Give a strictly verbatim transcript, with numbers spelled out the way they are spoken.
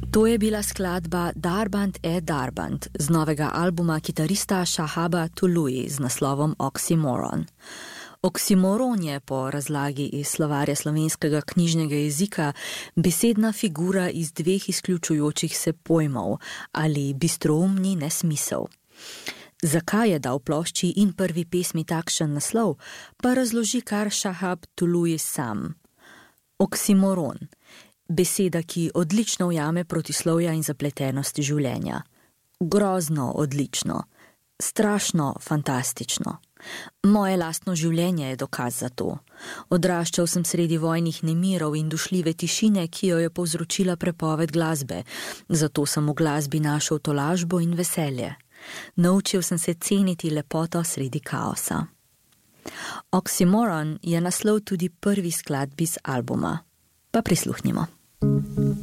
To je bila skladba Darband e Darband z novega albuma kitarista Shahaba Tului z naslovom Oxymoron. Oksimoron je po razlagi iz slovarja slovenskega knjižnega jezika besedna figura iz dveh izključujočih se pojmov ali bistroumni nesmisel. Zakaj je dal plošči in prvi pesmi takšen naslov, pa razloži kar Shahab Tului sam. Oksimoron, beseda, ki odlično ujame protislovja in zapletenosti življenja. Grozno odlično, strašno fantastično. Moje lastno življenje je dokaz za to. Odraščal sem sredi vojnih nemirov in dušljive tišine, ki jo je povzročila prepoved glasbe, zato sem v glasbi našel tolažbo in veselje. Naučil sem se ceniti lepoto sredi kaosa. Oxymoron je naslov tudi prvi skladbi z albuma. Pa prisluhnimo.